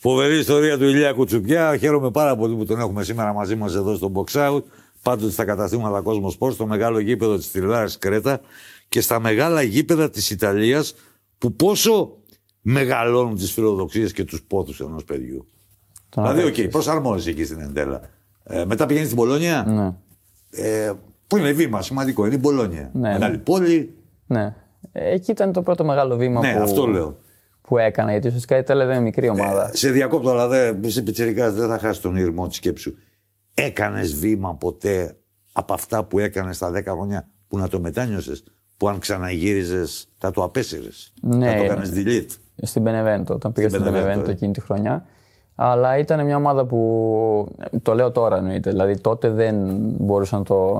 Φοβερή ιστορία του Ηλία Κουτσουπιά. Χαίρομαι πάρα πολύ που τον έχουμε σήμερα μαζί μας εδώ στο Box Out. Πάντοτε στα καταστήματα Cosmos Sports, στο μεγάλο γήπεδο της Τριλάρας Κρέτα και στα μεγάλα γήπεδα της Ιταλίας που πόσο μεγαλώνουν τις φιλοδοξίες και τους πόθους ενός παιδιού. Δηλαδή, προσαρμόζεσαι εκεί στην Εντέλα. Μετά πηγαίνεις στην Πολόνια. Ναι. Που είναι βήμα σημαντικό, είναι η Πολόνια. Ναι. Μεγάλη πόλη. Ναι. Εκεί ήταν το πρώτο μεγάλο βήμα αυτό λέω. που έκανα. Γιατί ουσιαστικά η Ιταλία δεν είναι μικρή ομάδα. Σε διακόπτω, αλλά είσαι πιτσιρικάς, δεν θα χάσει τον ήρμο της σκέψης σου. Έκανες βήμα ποτέ από αυτά που έκανες στα 10 χρόνια που να το μετάνιωσες, που αν ξαναγύριζες θα το απέσυρες? Ναι, θα το έκανες delete? Στην Benevento, όταν πήγα στην Benevento εκείνη τη χρονιά. Αλλά ήταν μια ομάδα που, το λέω τώρα εννοείται, δηλαδή τότε δεν μπορούσα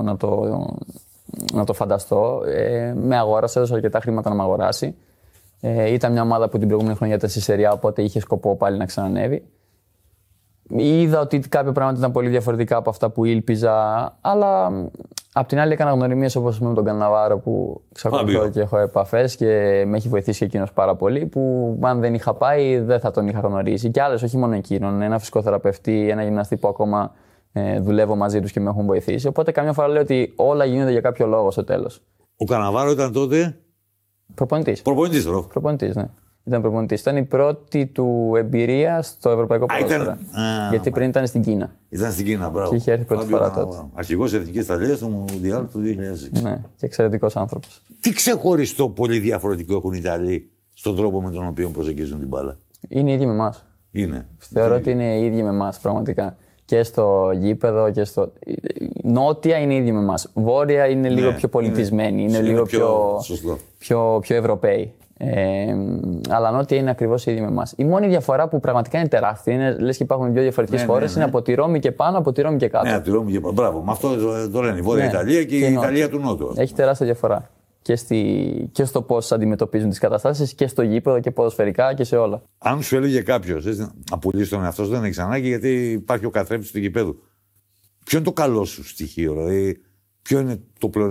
να το φανταστώ. Με αγόρασε, έδωσε αρκετά χρήματα να με αγοράσει. Ήταν μια ομάδα που την προηγούμενη χρονιά ήταν στη Σεριά, οπότε είχε σκοπό πάλι να ξανανεύει. Είδα ότι κάποια πράγματα ήταν πολύ διαφορετικά από αυτά που ήλπιζα, αλλά απ' την άλλη έκανα γνωριμίες όπως με τον Καναβάρο που εξακολουθώ και έχω επαφές και με έχει βοηθήσει εκείνος πάρα πολύ. Που αν δεν είχα πάει δεν θα τον είχα γνωρίσει. Και άλλες, όχι μόνο εκείνον. Ένα φυσικοθεραπευτή, ένα γυμναστή που ακόμα δουλεύω μαζί τους και με έχουν βοηθήσει. Οπότε καμιά φορά λέω ότι όλα γίνονται για κάποιο λόγο στο τέλος. Ο Καναβάρο ήταν τότε προπονητής. Προπονητής, ναι. Ήταν προπονητής. Ήταν η πρώτη του εμπειρία στο ευρωπαϊκό ποδόσφαιρο. Γιατί πριν ήταν στην Κίνα. Ήταν στην Κίνα, μπράβο. Και είχε έρθει πρώτη φορά τότε. Αρχηγός Εθνικής Ιταλίας στο Μουντιάλ του 2006. Ναι, και εξαιρετικός άνθρωπος. Τι ξεχωριστό πολύ διαφορετικό έχουν οι Ιταλοί στον τρόπο με τον οποίο προσεγγίζουν την μπάλα? Είναι οι ίδιοι με εμάς. Είναι. Θεωρώ ότι είναι οι ίδιοι με εμάς, πραγματικά. Και στο γήπεδο και στο. Νότια είναι οι ίδιοι με εμάς. Βόρεια είναι λίγο πιο πολιτισμένοι, είναι λίγο πιο Ευρωπαίοι. Αλλά νότια είναι ακριβώς οι ίδιοι με εμάς. Η μόνη διαφορά που πραγματικά είναι τεράστια, είναι λες και υπάρχουν δύο διαφορετικές χώρες, είναι από τη Ρώμη και πάνω, από τη Ρώμη και κάτω. Ναι, από τη Ρώμη και πάνω. Μπράβο, με αυτό το λένε. Η Βόρεια Ιταλία και η Ιταλία του Νότου. Έχει τεράστια διαφορά. Και στο πώς αντιμετωπίζουν τις καταστάσεις και στο γήπεδο και ποδοσφαιρικά και σε όλα. Αν σου έλεγε κάποιος να πουλήσει τον εαυτό σου, δεν έχει ανάγκη γιατί υπάρχει ο καθρέφτης του γηπέδου. Ποιο είναι το καλό σου στοιχείο, δηλαδή, ποιο είναι το πλεονέκτημα?